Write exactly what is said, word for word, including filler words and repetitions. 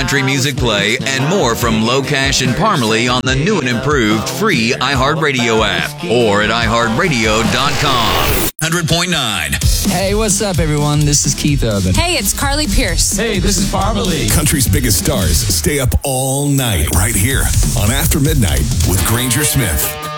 country music play, and more from Locash and Parmalee on the new and improved free iHeartRadio app or at i heart radio dot com. one hundred point nine. Hey, what's up, everyone? This is Keith Urban. Hey, it's Carly Pierce. Hey, this is Parmalee. Country's biggest stars stay up all night right here on After Midnight with Granger Smith.